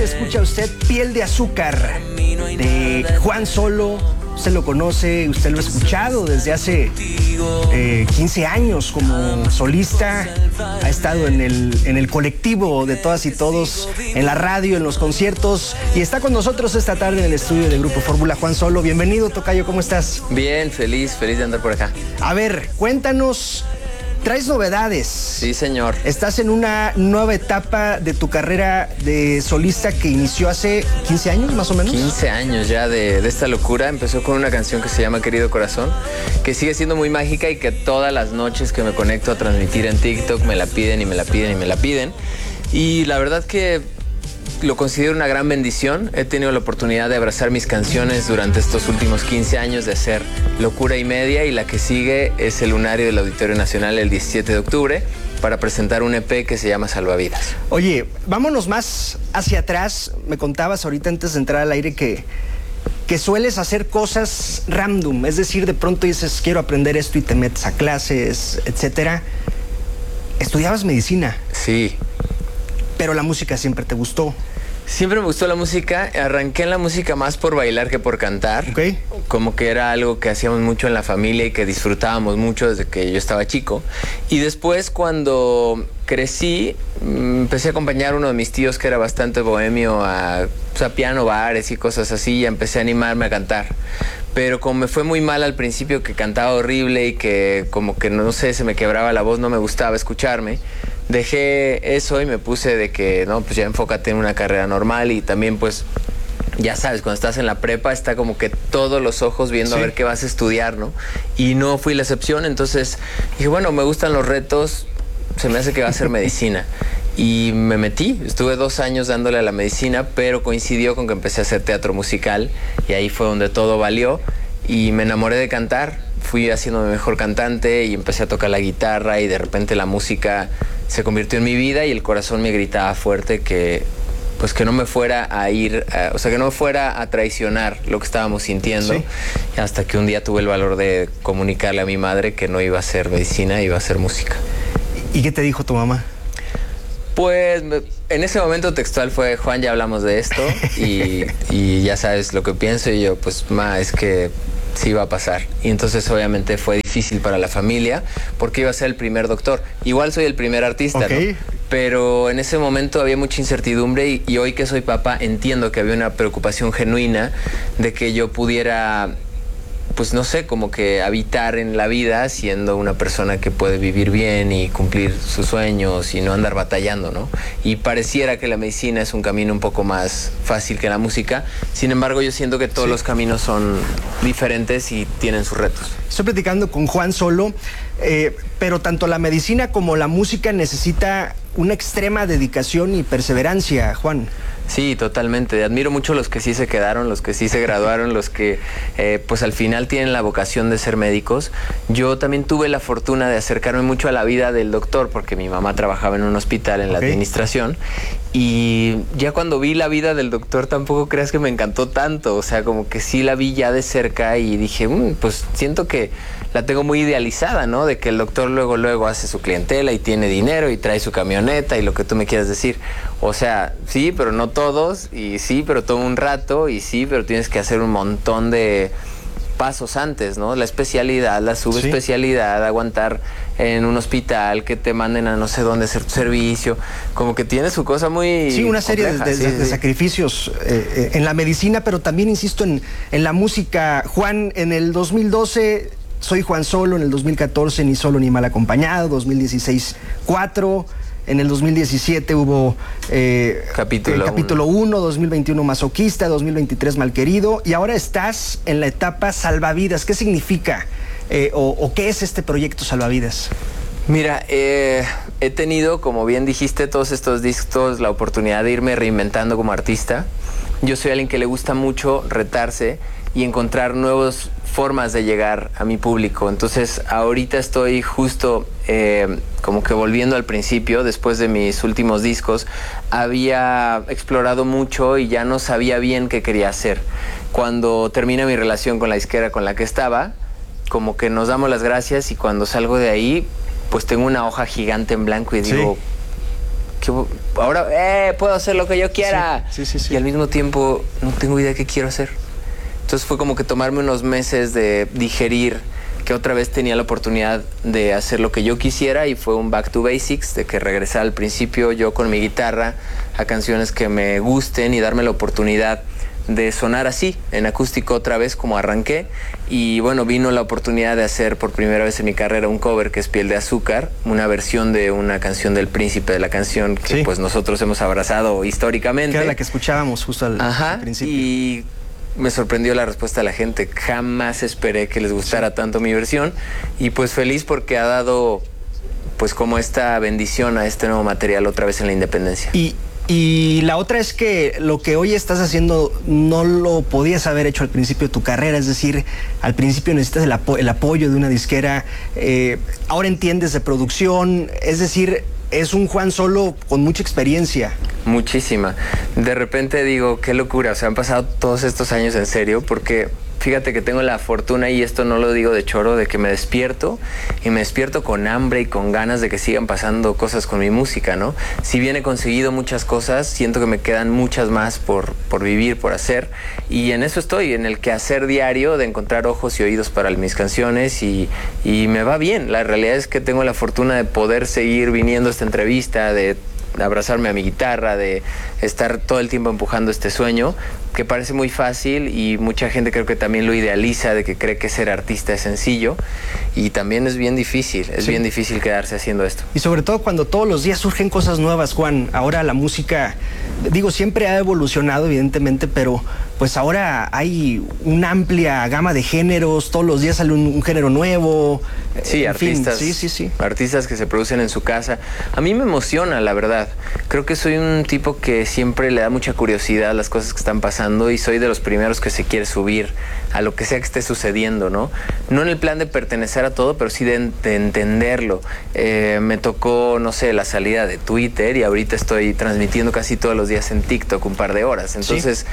escucha usted Piel de Azúcar de Juan Solo. Usted lo conoce, usted lo ha escuchado desde hace 15 años como solista. Ha estado en el colectivo de todas y todos, en la radio, en los conciertos, y está con nosotros esta tarde en el estudio de Grupo Fórmula. Juan Solo, bienvenido, tocayo, ¿cómo estás? Bien, feliz de andar por acá. A ver, cuéntanos. Traes novedades. Sí, señor. Estás en una nueva etapa de tu carrera de solista que inició hace 15 años, más o menos. 15 años ya de esta locura. Empezó con una canción que se llama Querido Corazón, que sigue siendo muy mágica y que todas las noches que me conecto a transmitir en TikTok me la piden y me la piden y me la piden. Y la verdad que lo considero una gran bendición. He tenido la oportunidad de abrazar mis canciones durante estos últimos 15 años, de hacer locura y media, y la que sigue es el Lunario del Auditorio Nacional el 17 de octubre para presentar un EP que se llama Salvavidas. Oye, vámonos más hacia atrás. Me contabas ahorita antes de entrar al aire que sueles hacer cosas random, es decir, de pronto dices, quiero aprender esto y te metes a clases, etcétera. Estudiabas medicina. Sí. Pero la música siempre te gustó. Siempre me gustó la música. Arranqué en la música más por bailar que por cantar. Okay. Como que era algo que hacíamos mucho en la familia y que disfrutábamos mucho desde que yo estaba chico. Y después, cuando crecí, empecé a acompañar a uno de mis tíos que era bastante bohemio a piano, bares y cosas así, y empecé a animarme a cantar. Pero como me fue muy mal al principio, que cantaba horrible y que como que no sé, se me quebraba la voz, no me gustaba escucharme, dejé eso y me puse de que no, pues ya enfócate en una carrera normal. Y también pues ya sabes, cuando estás en la prepa está como que todos los ojos viendo, sí, a ver qué vas a estudiar, ¿no? Y no fui la excepción. Entonces dije, bueno, me gustan los retos, se me hace que va a ser medicina. Y me metí, estuve 2 años dándole a la medicina, pero coincidió con que empecé a hacer teatro musical y ahí fue donde todo valió y me enamoré de cantar. Fui haciéndome mejor cantante y empecé a tocar la guitarra, y de repente la música se convirtió en mi vida y el corazón me gritaba fuerte que pues que no me fuera a ir, que no me fuera a traicionar lo que estábamos sintiendo. Sí. Hasta que un día tuve el valor de comunicarle a mi madre que no iba a hacer medicina, iba a hacer música. ¿Y qué te dijo tu mamá? Pues en ese momento textual fue, Juan, ya hablamos de esto y ya sabes lo que pienso. Y yo, pues, es que sí va a pasar. Y entonces obviamente fue difícil para la familia porque iba a ser el primer doctor. Igual soy el primer artista, okay, ¿no? Pero en ese momento había mucha incertidumbre y hoy que soy papá entiendo que había una preocupación genuina de que yo pudiera, pues no sé, como que habitar en la vida siendo una persona que puede vivir bien y cumplir sus sueños y no andar batallando, ¿no? Y pareciera que la medicina es un camino un poco más fácil que la música. Sin embargo, yo siento que todos los caminos son diferentes y tienen sus retos. Estoy platicando con Juan Solo, pero tanto la medicina como la música necesita una extrema dedicación y perseverancia, Juan. Sí, totalmente. Admiro mucho los que sí se quedaron, los que sí se graduaron, los que pues al final tienen la vocación de ser médicos. Yo también tuve la fortuna de acercarme mucho a la vida del doctor porque mi mamá trabajaba en un hospital en la administración. Y ya cuando vi la vida del doctor tampoco creas que me encantó tanto. O sea, como que sí la vi ya de cerca y dije, pues siento que la tengo muy idealizada, ¿no? De que el doctor luego hace su clientela y tiene dinero y trae su camioneta y lo que tú me quieras decir. O sea, sí, pero no todos, y sí, pero todo un rato, y sí, pero tienes que hacer un montón de pasos antes, ¿no? La especialidad, la subespecialidad, sí, aguantar en un hospital, que te manden a no sé dónde hacer tu servicio, como que tiene su cosa muy sí, una serie de sacrificios en la medicina, pero también, insisto, en la música. Juan, en el 2012, Soy Juan Solo, en el 2014, Ni Solo Ni Mal Acompañado, 2016, 4... En el 2017 hubo capítulo 1, 2021 Masoquista, 2023 Malquerido, y ahora estás en la etapa Salvavidas. ¿Qué significa o qué es este proyecto Salvavidas? Mira, he tenido, como bien dijiste, todos estos discos, la oportunidad de irme reinventando como artista. Yo soy alguien que le gusta mucho retarse y encontrar nuevas formas de llegar a mi público. Entonces ahorita estoy justo como que volviendo al principio. Después de mis últimos discos había explorado mucho y ya no sabía bien qué quería hacer. Cuando termina mi relación con la disquera con la que estaba, como que nos damos las gracias, y cuando salgo de ahí pues tengo una hoja gigante en blanco y digo, ahora puedo hacer lo que yo quiera. Sí. Y al mismo tiempo no tengo idea de qué quiero hacer. Entonces fue como que tomarme unos meses de digerir que otra vez tenía la oportunidad de hacer lo que yo quisiera, y fue un back to basics, de que regresar al principio yo con mi guitarra a canciones que me gusten y darme la oportunidad de sonar así, en acústico otra vez como arranqué. Y bueno, vino la oportunidad de hacer por primera vez en mi carrera un cover que es Piel de Azúcar, una versión de una canción del Príncipe de la Canción que pues nosotros hemos abrazado históricamente. Que era la que escuchábamos justo al principio. Y me sorprendió la respuesta de la gente. Jamás esperé que les gustara tanto mi versión, y pues feliz porque ha dado pues como esta bendición a este nuevo material otra vez en la independencia. Y la otra es que lo que hoy estás haciendo no lo podías haber hecho al principio de tu carrera, es decir, al principio necesitas el apoyo de una disquera, ahora entiendes de producción, es decir, es un Juan Solo con mucha experiencia. Muchísima. De repente digo, qué locura, o sea, han pasado todos estos años en serio, porque fíjate que tengo la fortuna, y esto no lo digo de choro, de que me despierto con hambre y con ganas de que sigan pasando cosas con mi música, ¿no? Si bien he conseguido muchas cosas, siento que me quedan muchas más por vivir, por hacer, y en eso estoy, en el quehacer diario de encontrar ojos y oídos para mis canciones, y me va bien. La realidad es que tengo la fortuna de poder seguir viniendo a esta entrevista, de abrazarme a mi guitarra, de estar todo el tiempo empujando este sueño, que parece muy fácil, y mucha gente creo que también lo idealiza, de que cree que ser artista es sencillo, y también es bien difícil, bien difícil quedarse haciendo esto. Y sobre todo cuando todos los días surgen cosas nuevas, Juan. Ahora la música, digo, siempre ha evolucionado evidentemente, pero pues ahora hay una amplia gama de géneros, todos los días sale un género nuevo. Sí, artistas, artistas que se producen en su casa. A mí me emociona, la verdad. Creo que soy un tipo que siempre le da mucha curiosidad a las cosas que están pasando, y soy de los primeros que se quiere subir a lo que sea que esté sucediendo, ¿no? No en el plan de pertenecer a todo, pero sí de entenderlo. Me tocó, no sé, la salida de Twitter, y ahorita estoy transmitiendo casi todos los días en TikTok un par de horas. Entonces,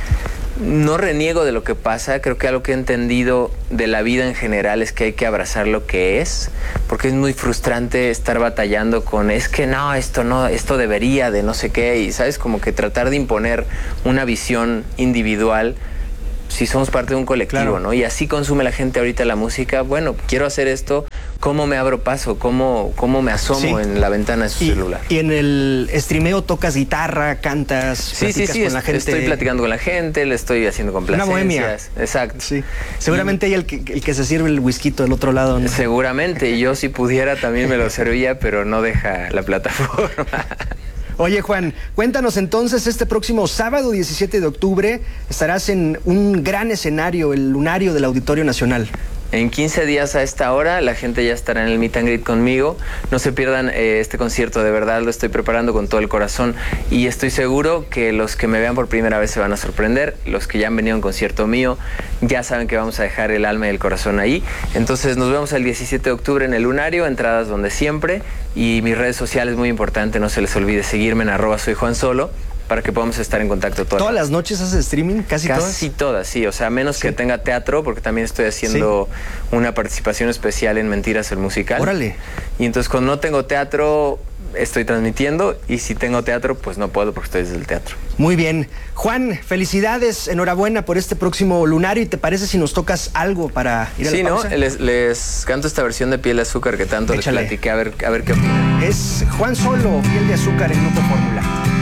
no reniego de lo que pasa. Creo que algo que he entendido de la vida en general es que hay que abrazar lo que es, porque es muy frustrante estar batallando con no, esto debería de no sé qué, y sabes, como que tratar de imponer una visión individual si somos parte de un colectivo, ¿no? Y así consume la gente ahorita la música. Bueno, quiero hacer esto, ¿cómo me abro paso? ¿Cómo me asomo en la ventana de su celular? Y en el streameo tocas guitarra, cantas, platicas con la gente. Estoy platicando con la gente, le estoy haciendo complacencias. Una bohemia. Exacto. Sí. Seguramente hay el que se sirve el whisky del otro lado, ¿no? Seguramente. Yo si pudiera también me lo servía, pero no deja la plataforma. Oye, Juan, cuéntanos entonces, este próximo sábado 17 de octubre estarás en un gran escenario, el Lunario del Auditorio Nacional. En 15 días a esta hora la gente ya estará en el meet and greet conmigo. No se pierdan este concierto, de verdad lo estoy preparando con todo el corazón, y estoy seguro que los que me vean por primera vez se van a sorprender. Los que ya han venido a un concierto mío ya saben que vamos a dejar el alma y el corazón ahí. Entonces nos vemos el 17 de octubre en el Lunario, entradas donde siempre, y mis redes sociales, muy importante, no se les olvide seguirme en @soyjuansolo, para que podamos estar en contacto todas las noches. ¿Haces streaming? Casi todas, sí. O sea, menos que tenga teatro, porque también estoy haciendo una participación especial en Mentiras, el musical. Órale. Y entonces cuando no tengo teatro, estoy transmitiendo, y si tengo teatro, pues no puedo porque estoy desde el teatro. Muy bien. Juan, felicidades, enhorabuena por este próximo Lunario. ¿Y te parece si nos tocas algo para ir a la pausa? Sí, ¿no? Les canto esta versión de Piel de Azúcar que tanto les platiqué, a ver qué opinan. Es Juan Solo, Piel de Azúcar en Grupo Fórmula.